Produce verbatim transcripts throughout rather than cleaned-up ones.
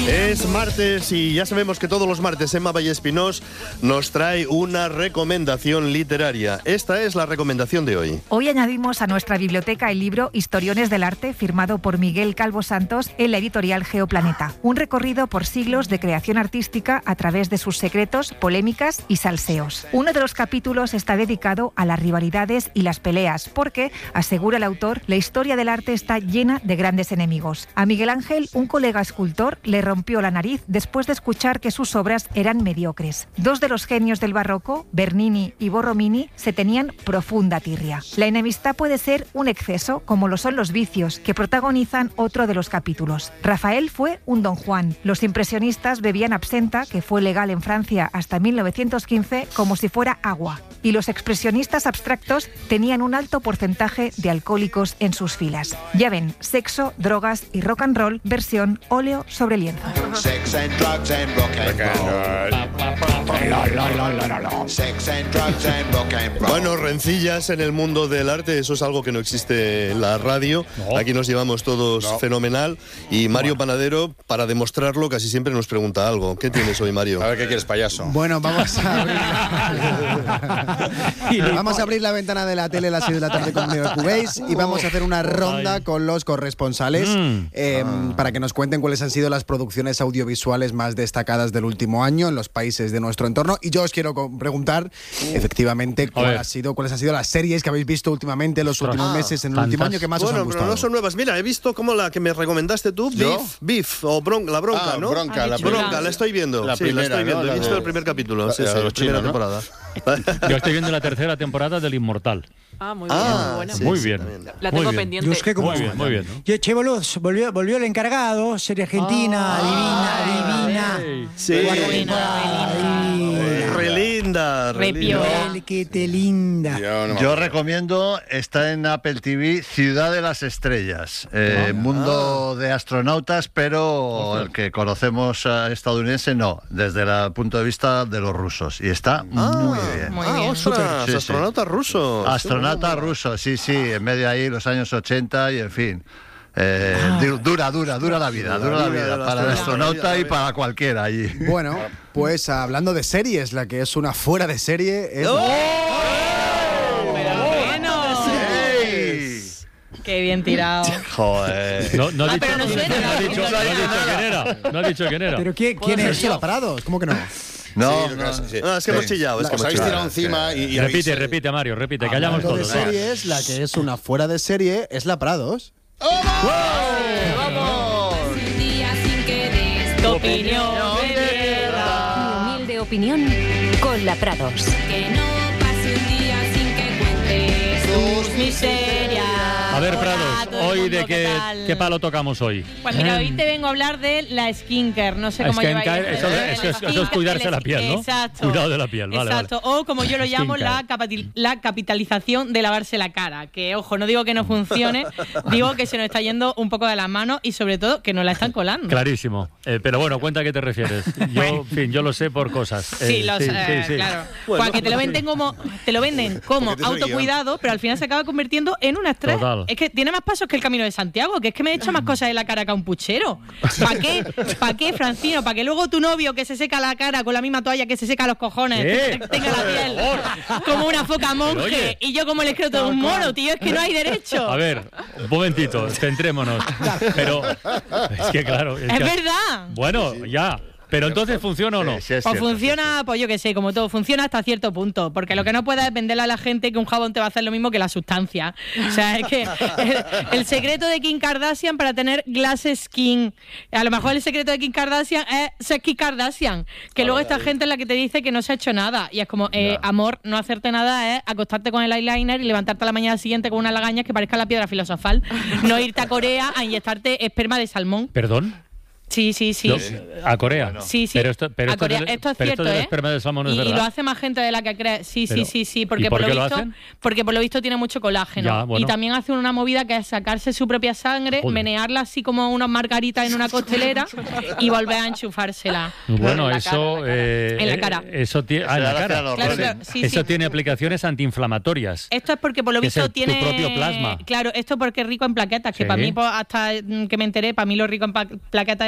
Es martes y ya sabemos que todos los martes Emma Vallespinós nos trae una recomendación literaria. Esta es la recomendación de hoy. Hoy añadimos a nuestra biblioteca el libro Historiones del Arte, firmado por Miguel Calvo Santos en la editorial Geoplaneta. Un recorrido por siglos de creación artística a través de sus secretos, polémicas y salseos. Uno de los capítulos está dedicado a las rivalidades y las peleas, porque, asegura el autor, la historia del arte está llena de grandes enemigos. A Miguel Ángel, un colega escultor, le rompió la nariz después de escuchar que sus obras eran mediocres. Dos de los genios del barroco, Bernini y Borromini, se tenían profunda tirria. La enemistad puede ser un exceso, como lo son los vicios, que protagonizan otro de los capítulos. Rafael fue un Don Juan. Los impresionistas bebían absenta, que fue legal en Francia hasta mil novecientos quince, como si fuera agua. Y los expresionistas abstractos tenían un alto porcentaje de alcohólicos en sus filas. Ya ven, sexo, drogas y rock and roll, versión óleo sobre lienzo. Sex and drugs and rock and roll. Sex and drugs and rock and roll. Bueno, rencillas en el mundo del arte, eso es algo que no existe en la radio. No. Aquí nos llevamos todos no. fenomenal. Y Mario bueno. Panadero, para demostrarlo, casi siempre nos pregunta algo. ¿Qué tienes hoy, Mario? A ver, ¿qué quieres, payaso? Bueno, vamos a abrir, vamos a abrir la ventana de la tele a las seis de la tarde con Miguel Cubéis y vamos a hacer una ronda con los corresponsales mm. eh, ah. para que nos cuenten cuáles han sido las producciones audiovisuales más destacadas del último año en los países de nuestro entorno. Y yo os quiero preguntar, efectivamente, cuál ha sido, cuáles han sido las series que habéis visto últimamente en los últimos ah, meses, en el último año, que más bueno, os han gustado. Bueno, pero no son nuevas. Mira, he visto como la que me recomendaste tú, Beef, Beef o bron, La Bronca, ah, ¿no? Bronca, ah, la bronca, la estoy viendo. La sí, primera, la estoy viendo. ¿no? He visto de, el primer capítulo, la, sí, la, sí, la la primera chino, temporada. ¿no? Yo estoy viendo la tercera temporada del Inmortal. Ah, muy bien, ah, muy buena. Sí, muy sí, bien. También. La tengo muy pendiente. Bien. Muy bien, muy bien. ¿no? Che, boludo, volvió, volvió el encargado, serie argentina, ah, divina, divina. Hey. Sí. Re linda, re linda. Que te linda. Yo, no Yo recomiendo, está en Apple T V, Ciudad de las Estrellas. Eh, ah, mundo ah. de astronautas, pero el que conocemos uh, estadounidense no, desde el punto de vista de los rusos. Y está ah, muy bien. Muy ah, bien. ostras, sí, astronautas sí. rusos. Astronautas rusos, sí, sí, en medio ahí los años ochenta y en fin. Eh, ah. Dura, dura, dura la vida, dura la vida, para el astronauta y para cualquiera allí. Bueno, pues hablando de series, la que es una fuera de serie es... ¡Oh! ¡Oh! ¡Pero bueno! Sí. ¡Qué bien tirado! Joder. No, no, ah, dicho, pero no suena. No ha dicho, no ha dicho quién era. No ha dicho quién era. ¿Pero quién, quién es? ¿La Parados? ¿Cómo que no? No, sí, no, sí, sí. no, es que sí. hemos chillado. Es que os hemos habéis chillado. tirado encima y, y repite, habéis... repite, Mario, repite, callamos todos. De series, la que es una fuera de serie es La Parados. ¡Oh! ¡Vamos! Un día sin que des tu opinión de mierda. Mi humilde opinión con La Prados. Que no pase un día sin que cuentes tus miserias. A ver, Prados, hoy de qué, qué palo tocamos hoy. Pues mira, hoy te vengo a hablar de la skincare, no sé cómo lleváis. Eso, ¿eh? eso, eso, eso es cuidarse la piel, ¿no? Exacto. Cuidado de la piel, vale. Exacto, vale. O como yo lo llamo, la, capital, la capitalización de lavarse la cara. Que, ojo, no digo que no funcione, digo que se nos está yendo un poco de las manos y sobre todo que nos la están colando. Clarísimo. Eh, pero bueno, cuenta a qué te refieres. Yo, en fin, yo lo sé por cosas. Eh, sí, lo sí, sé, sí, sí. claro. Bueno, pues que te lo venden como, te lo venden como autocuidado, pero al final se acaba convirtiendo en un estrés. Total. Es que tiene más pasos que el Camino de Santiago, que es que me he hecho más cosas en la cara que a un puchero. ¿Para qué? ¿Para qué, Francino? ¿Para que luego tu novio que se seca la cara con la misma toalla que se seca los cojones ¿Qué? tenga la piel como una foca monje y yo como el escroto de un mono, tío? Es que no hay derecho. A ver, un momentito, centrémonos. Pero es que claro... Es, es que, verdad. Bueno, ya... Pero entonces, ¿funciona o no? Sí, sí, pues funciona, pues yo qué sé, como todo, funciona hasta cierto punto, porque lo que no puedes es venderle a la gente que un jabón te va a hacer lo mismo que la sustancia. O sea, es que el, el secreto de Kim Kardashian para tener glass skin, a lo mejor el secreto de Kim Kardashian es ser Kim Kardashian, que luego esta gente es la que te dice que no se ha hecho nada, y es como, eh, amor, no hacerte nada es acostarte con el eyeliner y levantarte a la mañana siguiente con unas lagañas que parezca la piedra filosofal, no irte a Corea a inyectarte esperma de salmón. ¿Perdón? Sí, sí, sí. No, a Corea. No. Sí, sí. Pero esto, pero a Corea. Esto, esto es pero cierto, esto del ¿eh? esperma de salmón no y, es verdad. y lo hace más gente de la que cree. Sí, pero, sí, sí, sí. Porque ¿y por, por qué lo lo visto, hacen? porque por lo visto tiene mucho colágeno. Ya, bueno. Y también hace una movida que es sacarse su propia sangre, Joder. menearla así como unas margaritas en una costelera y volver a enchufársela. Bueno, en eso. La eh, en la cara. Eso tiene. Ah, en la cara. Claro, claro, sí, eso sí. tiene aplicaciones antiinflamatorias. Esto es porque por lo visto es el, tiene. Tu propio plasma. Claro, esto porque es rico en plaquetas. Que sí. para mí, hasta que me enteré, para mí lo rico en plaquetas era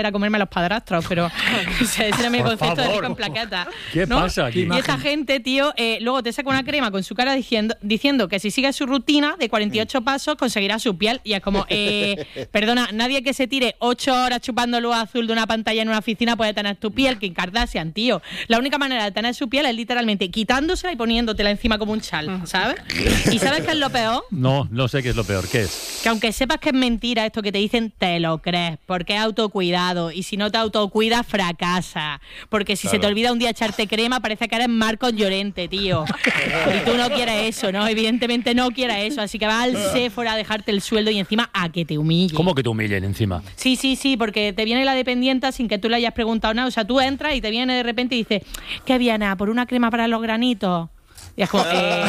para comerme a los padrastros, pero o sea, ese era mi Por concepto favor. de con plaqueta. ¿Qué ¿no? pasa aquí? Y esta gente, tío, eh, luego te saca una crema con su cara diciendo, diciendo que si sigue su rutina de cuarenta y ocho pasos conseguirá su piel. Y es como, eh, perdona, nadie que se tire ocho horas chupando luz azul de una pantalla en una oficina puede tener tu piel, Kim Kardashian, tío. La única manera de tener su piel es literalmente quitándosela y poniéndotela encima como un chal, ¿sabes? ¿Y sabes qué es lo peor? No, no sé qué es lo peor. ¿Qué es? Que aunque sepas que es mentira esto que te dicen, te lo crees, porque es autocuidado. Y si no te autocuidas, fracasa. Porque si Claro. se te olvida un día echarte crema, parece que eres Marcos Llorente, tío. Y tú no quieres eso, ¿no? Evidentemente no quieres eso. Así que vas al Sephora a dejarte el sueldo y encima a que te humille. ¿Cómo que te humillen encima? Sí, sí, sí, porque te viene la dependienta sin que tú le hayas preguntado nada. O sea, tú entras y te viene de repente y dices, ¿qué viene? ¿A por una crema para los granitos? Y es como, eh,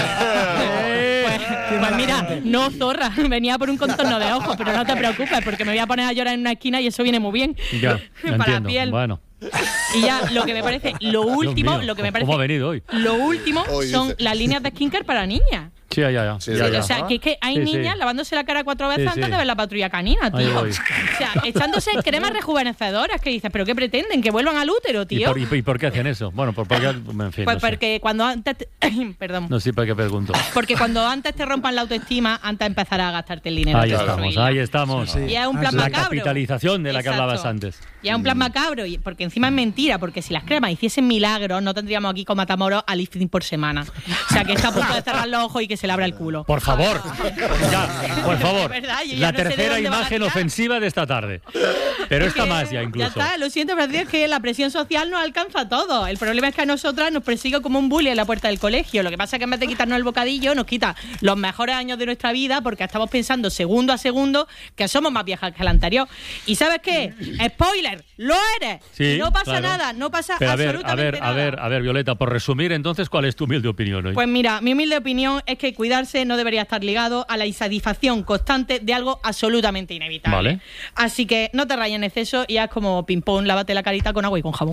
pues, pues mira, no, zorra, venía por un contorno de ojos, pero no te preocupes, porque me voy a poner a llorar en una esquina y eso viene muy bien. Ya, Para la entiendo. piel. Bueno. Y ya, lo que me parece, lo último, mío, lo que me ¿cómo parece, ha venido hoy? lo último Hoy son dice. las líneas de skincare para niñas. Sí, ya, ya. Sí, ya, sí, ya. O sea, que es que hay Sí, sí. niñas lavándose la cara cuatro veces Sí, antes sí. de ver la patrulla canina, Ahí tío. voy. O sea, echándose cremas rejuvenecedoras que dices, ¿pero qué pretenden? ¿Que vuelvan al útero, ¿Y tío? por, y, y por qué hacen eso? Bueno, por, porque, en fin, Pues no sé. porque cuando antes... te- Perdón. No sé para qué pregunto. Porque cuando antes te rompan la autoestima, antes empezarás a gastarte el dinero. Ahí en estamos, construirla. ahí estamos. Y es un plan La macabro. capitalización de la que Exacto. hablabas antes. Y es un plan macabro, y- porque encima es mentira, porque si las cremas hiciesen milagros, no tendríamos aquí con Matamoros a lifting por semana. O sea, que está a punto de cerrar los ojos y que se le abra el culo. Por favor. Ya, por favor. De verdad, yo ya La no sé de tercera dónde van a imagen tirar. ofensiva de esta tarde. Pero esta Que más ya incluso. Ya está, lo siento, Francis, es que la presión social nos alcanza a todos. El problema es que a nosotras nos persigue como un bully en la puerta del colegio. Lo que pasa es que en vez de quitarnos el bocadillo, nos quita los mejores años de nuestra vida porque estamos pensando segundo a segundo que somos más viejas que la anterior. ¿Y sabes qué? ¡Spoiler! ¡Lo eres! Sí, Y no pasa claro. nada, no pasa Pero a ver, a absolutamente ver, a nada. ver, a ver, Violeta, por resumir, entonces, ¿cuál es tu humilde opinión hoy? Pues mira, mi humilde opinión es que cuidarse no debería estar ligado a la insatisfacción constante de algo absolutamente inevitable. Vale. Así que no te rayes en exceso y haz como ping-pong, lávate la carita con agua y con jabón.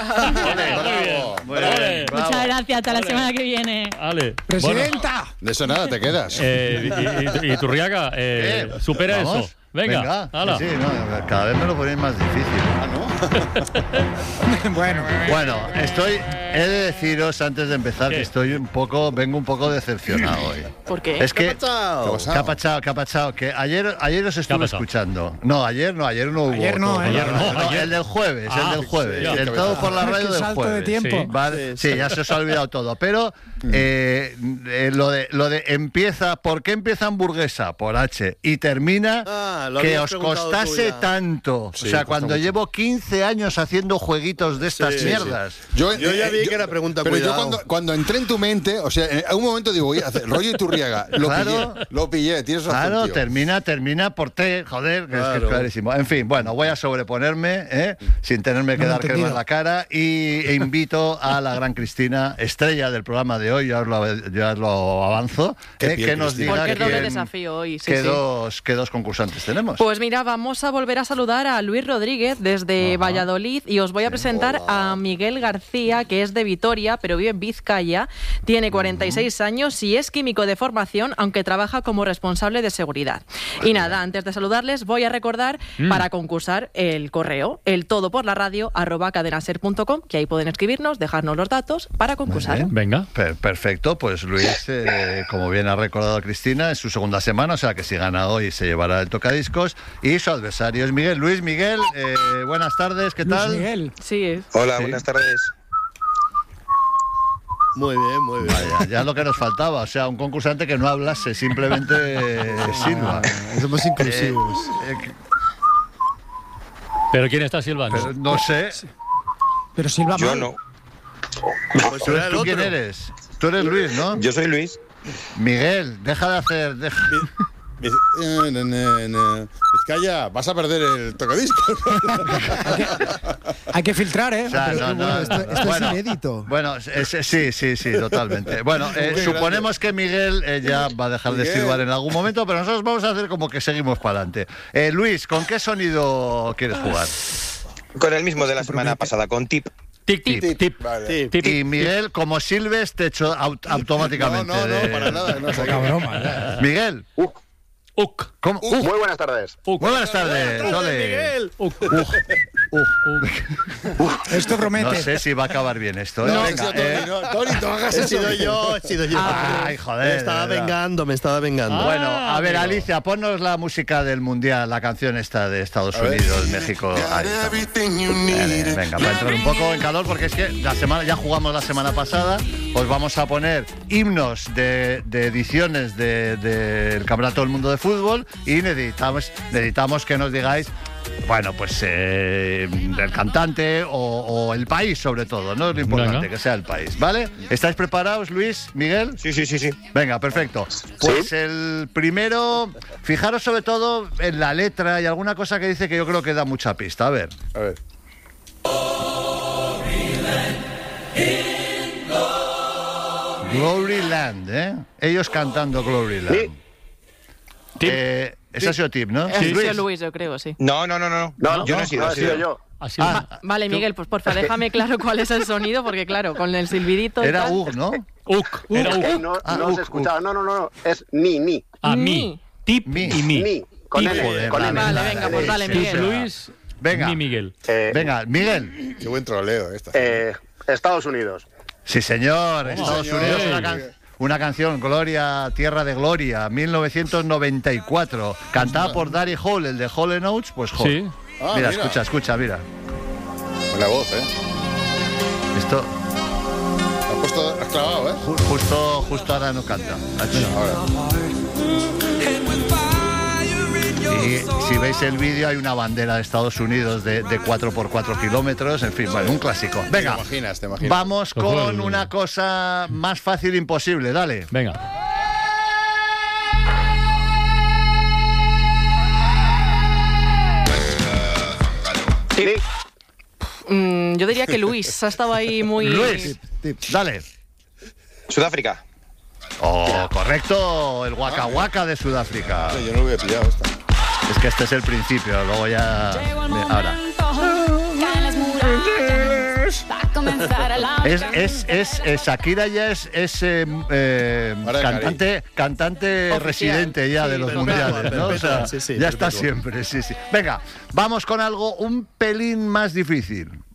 Bravo, muy bien, bravo. Muchas gracias, hasta la semana que viene. Ale. ¡Presidenta! De eso nada, te quedas. Eh, y, y, y Turriaga, eh, ¿Qué? supera ¿Vamos? eso. Venga, hala. Sí, sí, no, cada vez me lo ponéis más difícil. Ah, ¿no? Bueno, Bueno, estoy. He de deciros antes de empezar ¿Qué? que estoy un poco, vengo un poco decepcionado hoy. ¿Por qué? Es que. ¿Qué ha pasado? ¿Qué ha pasado? ¿Qué ha pasado? Que ayer, ayer os estuve pasado? escuchando. No, ayer no, ayer no hubo. Ayer no, todo. ¿eh? Ayer no, ayer. El del jueves, Ah, el del jueves. ya. El todo por la Qué radio del salto de jueves. tiempo. Sí. Vale, sí, ya se os ha olvidado todo. Pero eh, eh, lo, de, lo de empieza, ¿por qué empieza hamburguesa? Por H. Y termina Ah, lo que habías os preguntado costase tú ya. tanto. Sí, o sea, cuesta cuando mucho. llevo quince años haciendo jueguitos de estas Sí, sí, mierdas. Yo ya vi que era pregunta, Pero cuidado. yo cuando, cuando entré en tu mente, o sea, en un momento digo, voy a hacer rollo Iturriaga. Lo Claro. pillé, lo pillé, tienes razón, Claro, tío. termina, termina por T, joder, que es que es Claro. clarísimo. En fin, bueno, voy a sobreponerme, ¿eh? sin tenerme que No lo he dar crema en entendido. la cara, y e invito a la gran Cristina, estrella del programa de hoy, ya os lo, ya os lo avanzo, Qué ¿eh? piel, que nos Cristina. diga Porque es doble quién- desafío hoy. Sí, qué, sí. Dos, qué dos concursantes tenemos. Pues mira, vamos a volver a saludar a Luis Rodríguez desde Valladolid y os voy a presentar a Miguel García, que es de Vitoria, pero vive en Vizcaya, tiene cuarenta y seis años y es químico de formación, aunque trabaja como responsable de seguridad. Y nada, antes de saludarles, voy a recordar para concursar el correo, el todo por la radio, arroba cadenaser punto com, que ahí pueden escribirnos, dejarnos los datos para concursar. Muy bien. Venga. Per- perfecto, pues Luis, eh, como bien ha recordado Cristina, es su segunda semana, o sea que si gana hoy se llevará el tocadiscos, y su adversario es Miguel. Luis Miguel, eh, buenas tardes, ¿qué Luis tal? Miguel. Sí, Hola, Sí. buenas tardes. Muy bien, muy bien. Vaya, ya lo que nos faltaba, o sea, un concursante que no hablase, simplemente eh, silba. Somos inclusivos. Eh, eh, ¿Pero quién está silbando? pero no sé, Pero Silva Yo mal. no. Pues ¿tú, será el tú quién otro. eres? Tú eres Luis, ¿no? Yo soy Luis. Miguel, deja de hacer... deja- Viz- eh, ne, ne, ne. Vizcaya, vas a perder el tocadiscos. Hay que filtrar, ¿eh? O sea, Pero no, qué no, bueno, esto- no, esto es bueno, inédito. Bueno, es- es- sí, sí, sí, totalmente. Bueno, eh, Muy suponemos que Miguel eh, ya va a dejar de Miguel. silbar en algún momento, pero nosotros vamos a hacer como que seguimos para adelante. Eh, Luis, ¿con qué sonido quieres jugar? Con el mismo de la semana pasada, con Tip. Tip, tip, tip. Tip, vale. Tip. Y Miguel, como silbes, te echo aut- automáticamente. No, no, no, de- para nada. No, Poca broma, ¿eh? Miguel, Uc. ¿cómo? Uh, Muy buenas tardes. muy buenas tardes, Hola, ole. Miguel. Uc. Uj, Esto promete. No sé si va a acabar bien esto. ¿eh? No, Venga, Tony, eh. no, Tony, no hagas eso. He sido yo, he sido yo. Ay, joder. Me estaba de verdad. vengando, me estaba vengando. Ah, bueno, a ver, amigo. Alicia, ponnos la música del Mundial, la canción esta de Estados Unidos, México. Ahí está. Vale, venga, para entrar un poco en calor, porque es que la semana ya jugamos la semana pasada, os vamos a poner himnos de, de ediciones del de, de Campeonato del Mundo de Fútbol y necesitamos, necesitamos que nos digáis, bueno, pues eh, el cantante o, o el país sobre todo, ¿no? Es lo importante, Venga. que sea el país, ¿vale? ¿Estáis preparados, Luis, Miguel? Sí, sí, sí, sí. Venga, perfecto. Pues el primero, fijaros sobre todo en la letra y alguna cosa que dice que yo creo que da mucha pista. A ver. A ver. Glory Land, ¿eh? Ellos cantando Glory Land. Sí. Eh, ese ha sido tip, ¿no? Ha sido Luis, yo creo, sí. No, no, no, no. No, yo no he sido, no, he sido yo. Ha sido- Ah, Vale, Miguel, pues porfa, déjame claro cuál es el sonido, porque claro, con el silbidito y era tal. Ug, ¿no? Uk, era Es que Uk. no, Ah, no os uk, he escuchado. No, no, no, no. Es ni, ni. A Ni. mí. Tip Mi. y mi. Ni. Con Tip, N. joder, Con dale, N. Vale, dale, venga, pues dale, sí, Miguel. sí. Luis, Venga. mi Miguel. Eh, Venga, Miguel. Qué buen troleo esta. eh, Estados Unidos. Sí, señor. Estados señor. Unidos, una, Sí. can- una canción, Gloria, Tierra de Gloria, mil novecientos noventa y cuatro. Cantada por Daddy Hall, el de Hall and Oates, pues Hall. Sí. Ah, mira, mira. escucha, escucha, mira. Buena voz, ¿eh? Esto Has puesto, has clavado, ¿eh? ju- justo, justo ahora no canta. Ahora. Y si veis el vídeo hay una bandera de Estados Unidos de, de cuatro por cuatro kilómetros, en fin, bueno, un clásico. Venga, Te imaginas, te imaginas. vamos Pues bueno, con una cosa más fácil imposible, dale. Venga. Ni. Mm, yo diría que Luis ha estado ahí muy... Luis, dale. Sudáfrica. Oh, correcto, el Waka Waka de Sudáfrica. Yo no lo hubiera pillado esta. Es que este es el principio, luego ya... Ahora. Es, es, es, eh, Shakira ya es, es eh, eh, Ahora cantante, cantante Oficial. residente ya Sí, de los perpetua, mundiales, ¿no? O perpetua, sea, sí, sí, ya está perpetua. siempre, sí, sí. Venga, vamos con algo un pelín más difícil.